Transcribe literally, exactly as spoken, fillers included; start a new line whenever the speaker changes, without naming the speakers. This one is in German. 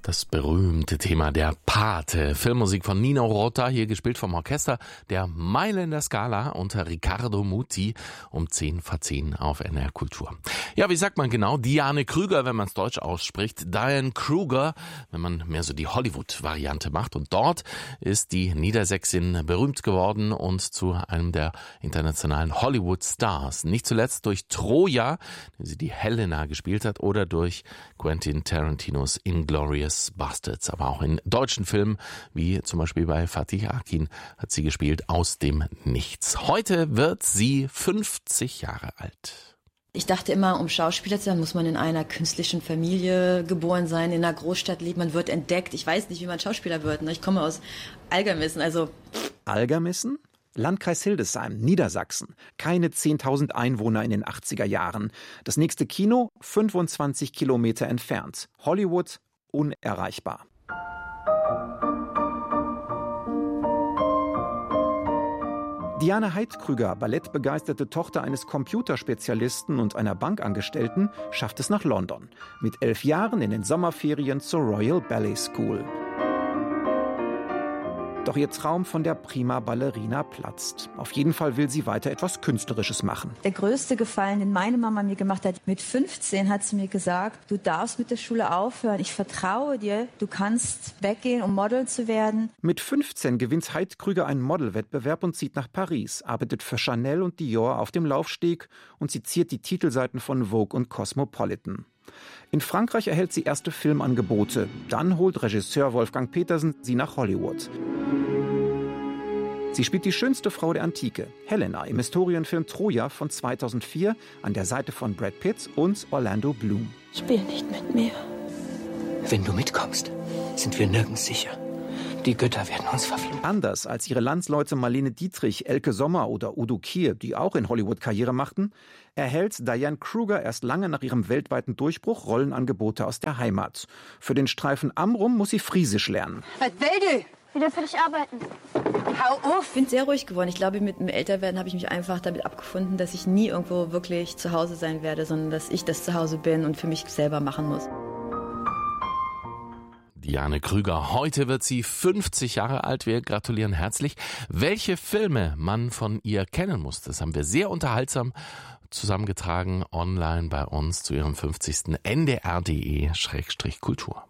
Das berühmte Thema der Pate. Filmmusik von Nino Rota, hier gespielt vom Orchester der Meile in der Scala unter Riccardo Muti um zehn vor zehn auf N R Kultur. Ja, wie sagt man genau? Diane Krüger, wenn man es deutsch ausspricht. Diane Kruger, wenn man mehr so die Hollywood-Variante macht. Und dort ist die Niedersächsin berühmt geworden und zu einem der internationalen Hollywood-Stars. Nicht zuletzt durch Troja, den sie die Helena gespielt hat, oder durch Quentin Tarantinos Inglourious Bastards. Aber auch in deutschen Filmen, wie zum Beispiel bei Fatih Akin, hat sie gespielt aus dem Nichts. Heute wird sie fünfzig Jahre alt.
Ich dachte immer, um Schauspieler zu sein, muss man in einer künstlichen Familie geboren sein, in einer Großstadt leben, man wird entdeckt. Ich weiß nicht, wie man Schauspieler wird. Ich komme aus Algermissen, also...
Algermissen? Landkreis Hildesheim, Niedersachsen. Keine zehntausend Einwohner in den achtziger Jahren. Das nächste Kino fünfundzwanzig Kilometer entfernt. Hollywood unerreichbar. Diane Heidkrüger, ballettbegeisterte Tochter eines Computerspezialisten und einer Bankangestellten, schafft es nach London. Mit elf Jahren in den Sommerferien zur Royal Ballet School. Doch ihr Traum von der Prima Ballerina platzt. Auf jeden Fall will sie weiter etwas Künstlerisches machen.
Der größte Gefallen, den meine Mama mir gemacht hat, mit fünfzehn hat sie mir gesagt, du darfst mit der Schule aufhören, ich vertraue dir, du kannst weggehen, um Model zu werden.
Mit fünfzehn gewinnt Heidkrüger einen Modelwettbewerb und zieht nach Paris, arbeitet für Chanel und Dior auf dem Laufsteg und sie ziert die Titelseiten von Vogue und Cosmopolitan. In Frankreich erhält sie erste Filmangebote. Dann holt Regisseur Wolfgang Petersen sie nach Hollywood. Sie spielt die schönste Frau der Antike, Helena, im Historienfilm Troja von zweitausendvier an der Seite von Brad Pitt und Orlando Bloom.
Spiel nicht mit mir. Wenn du mitkommst, sind wir nirgends sicher. Die Götter werden uns verfluchen.
Anders als ihre Landsleute Marlene Dietrich, Elke Sommer oder Udo Kier, die auch in Hollywood Karriere machten, erhält Diane Kruger erst lange nach ihrem weltweiten Durchbruch Rollenangebote aus der Heimat. Für den Streifen Amrum muss sie Friesisch lernen.
Was will du? Wieder für dich arbeiten. Hau auf!
Ich bin sehr ruhig geworden. Ich glaube, mit dem Älterwerden habe ich mich einfach damit abgefunden, dass ich nie irgendwo wirklich zu Hause sein werde, sondern dass ich das Zuhause bin und für mich selber machen muss.
Diane Krüger, heute wird sie fünfzig Jahre alt. Wir gratulieren herzlich. Welche Filme man von ihr kennen muss, das haben wir sehr unterhaltsam zusammengetragen online bei uns zu ihrem fünfzigsten N D R punkt D E Schrägstrich Kultur.